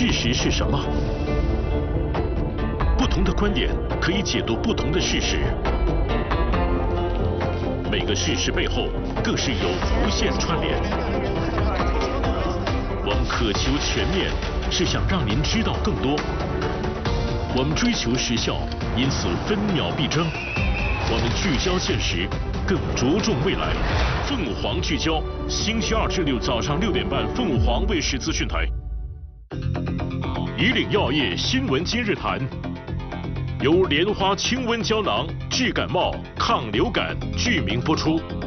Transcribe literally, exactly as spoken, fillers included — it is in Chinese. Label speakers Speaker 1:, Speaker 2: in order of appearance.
Speaker 1: 事实是什么？不同的观点可以解读不同的事实，每个事实背后更是有无限串联。我们渴求全面，是想让您知道更多。我们追求时效，因此分秒必争。我们聚焦现实，更着重未来。凤凰聚焦，星期二至六早上六点半，凤凰卫视资讯台。以岭药业新闻今日谈，由莲花清瘟胶囊治感冒、抗流感剧名播出。